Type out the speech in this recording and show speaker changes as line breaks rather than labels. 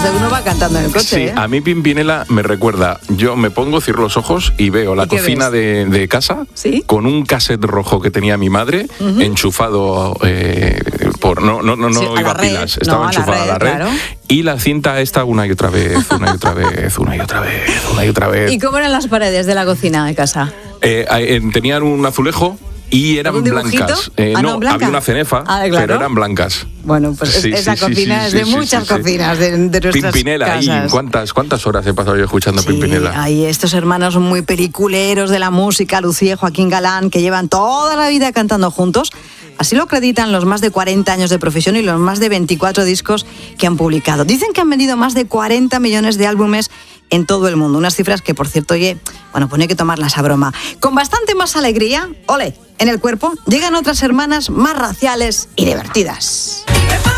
donde uno va cantando en el coche.
Sí, a mí Pimpinela me recuerda, yo me pongo, cierro los ojos y veo la cocina de casa, ¿sí?, con un cassette rojo que tenía mi madre, enchufado por... No sí, iba a pilas, estaba enchufada a la red. Claro. Y la cinta esta una y otra vez.
¿Y cómo eran las paredes de la cocina de casa?
Tenían un azulejo y eran blancas. ¿Blanca? Había una cenefa, claro, pero eran blancas.
Bueno, pues esa cocina es de muchas cocinas de nuestras
Pimpinela,
casas.
¿Cuántas horas he pasado yo escuchando Pimpinela?
Hay estos hermanos muy peliculeros de la música, Lucía y Joaquín Galán, que llevan toda la vida cantando juntos. Así lo acreditan los más de 40 años de profesión y los más de 24 discos que han publicado. Dicen que han vendido más de 40 millones de álbumes en todo el mundo. Unas cifras que, por cierto, pues no hay que tomarlas a broma. Con bastante más alegría, en el cuerpo, llegan otras hermanas más raciales y divertidas.